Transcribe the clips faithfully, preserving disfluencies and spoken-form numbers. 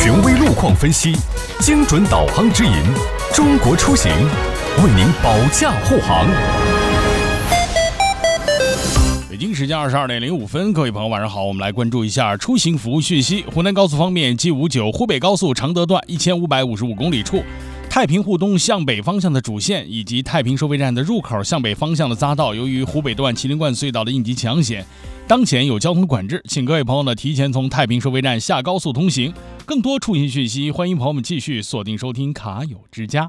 权威路况分析，精准导航指引，中国出行为您保驾护航。 北京时间二十二点零五分，各位朋友晚上好，我们来关注一下出行服务讯息。湖南高速方面，G 五九湖北高速常德段一千五百五十五公里处，太平沪东向北方向的主线以及太平收费站的入口向北方向的匝道，由于湖北段麒麟灌隧道的应急抢险，当前有交通管制，请各位朋友呢提前从太平收费站下高速通行。更多出行讯息，欢迎朋友们继续锁定收听卡友之家。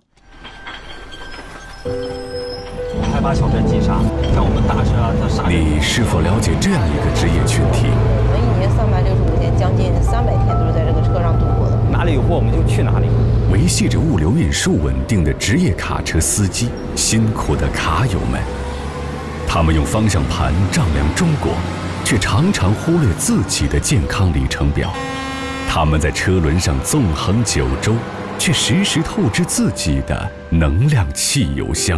开发小镇急刹，像我们大车啊，它刹。 你是否了解这样一个职业群体？ 我们一年三百六十五天，将近三百天都是在这个车上度过的。 哪里有货我们就去哪里。 维系着物流运输稳定的职业卡车司机，辛苦的卡友们，他们用方向盘丈量中国，却常常忽略自己的健康里程表。他们在车轮上纵横九州，却时时透支自己的能量汽油箱。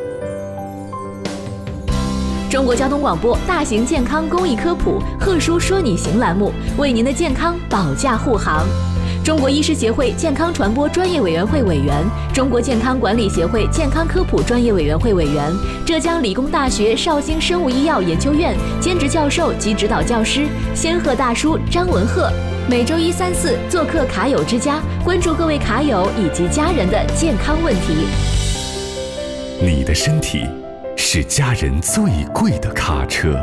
中国交通广播大型健康公益科普贺叔说你行栏目，为您的健康保驾护航。中国医师协会健康传播专业委员会委员，中国健康管理协会健康科普专业委员会委员，浙江理工大学绍兴生物医药研究院兼职教授及指导教师仙鹤大叔张文鹤，每周一三四做客卡友之家，关注各位卡友以及家人的健康问题。 你的身体是家人最贵的卡车。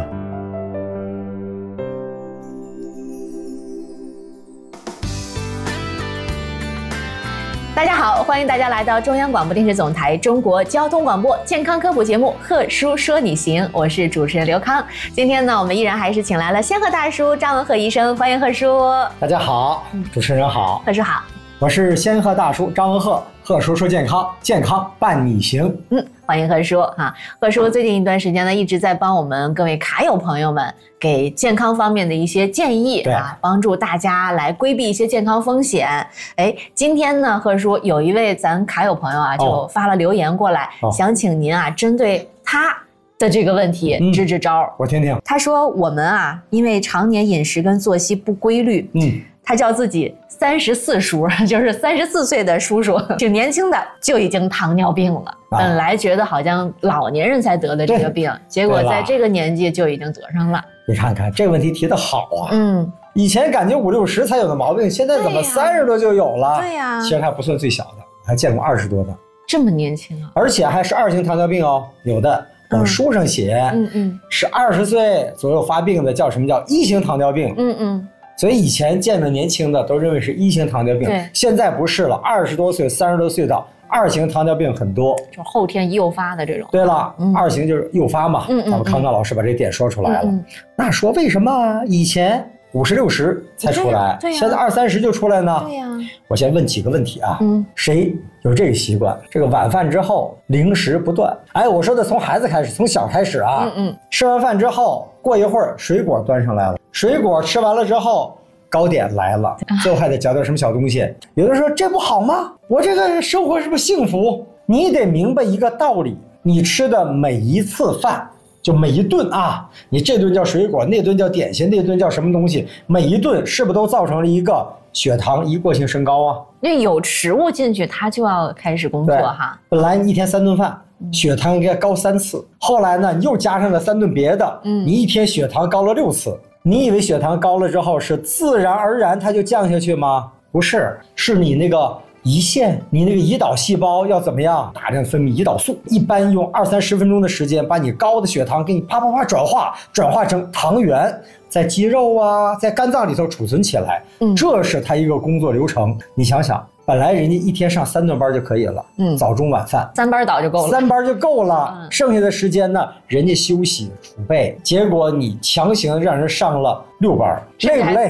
大家好，欢迎大家来到中央广播电视总台中国交通广播健康科普节目贺叔说你行，我是主持人刘康。今天呢，我们依然还是请来了仙鹤大叔张文鹤医生，欢迎贺叔。 大家好，主持人好， 贺叔好， 我是仙鹤大叔张文鹤。贺叔说健康，健康伴你行。 嗯，欢迎贺叔哈。贺叔最近一段时间呢，一直在帮我们各位卡友朋友们给健康方面的一些建议啊，帮助大家来规避一些健康风险。哎，今天呢，贺叔有一位咱卡友朋友啊，就发了留言过来，哦、想请您啊，针对他的这个问题、嗯、支支招。 我听听。 他说我们啊，因为常年饮食跟作息不规律，嗯。他叫自己三十四叔，就是三十四岁的叔叔，挺年轻的就已经糖尿病了。啊、本来觉得好像老年人才得的这个病，结果在这个年纪就已经得上了。 你看看这个问题提得好啊！ 嗯， 以前感觉五六十才有的毛病，现在怎么三十多就有了？ 对呀、啊， 其实还不算最小的，还见过二十多的， 这么年轻啊！ 而且还是二型糖尿病哦，有的。我书上写，嗯嗯，是二十岁左右发病的，叫什么叫一型糖尿病？嗯嗯。所以以前见的年轻的都认为是一型糖尿病，现在不是了，二十多岁、三十多岁的二型糖尿病很多， 就后天诱发的这种。 对了，嗯、二型就是诱发嘛。嗯嗯。咱们康康老师把这点说出来了。嗯嗯、那说为什么以前五十六十才出来， 对呀、啊， 现在二三十就出来呢？ 对呀、啊。 我先问几个问题啊。嗯。谁有这个习惯？这个晚饭之后零食不断。哎，我说的从孩子开始，从小开始啊。嗯嗯。吃完饭之后，过一会儿水果端上来了。水果吃完了之后，糕点来了，最后还得嚼点什么小东西。有的人说这不好吗？我这个生活是不是幸福？你得明白一个道理，你吃的每一次饭，就每一顿啊，你这顿叫水果，那顿叫点心，那顿叫什么东西，每一顿是不是都造成了一个血糖一过性升高啊？ 因为有食物进去，它就要开始工作哈。 本来一天三顿饭，血糖应该高三次，后来呢，你又加上了三顿别的，嗯，你一天血糖高了六次。你以为血糖高了之后是自然而然它就降下去吗？不是，是你那个胰腺，你那个胰岛细胞要怎么样大量分泌胰岛素，一般用二三十分钟的时间把你高的血糖给你啪啪啪转化，转化成糖原，在肌肉啊，在肝脏里头储存起来，嗯，这是它一个工作流程。你想想，本来人家一天上三顿班就可以了，嗯，早中晚饭三班倒就够了， 三班就够了，嗯、剩下的时间呢，人家休息储备，结果你强行让人上了六班，累不累？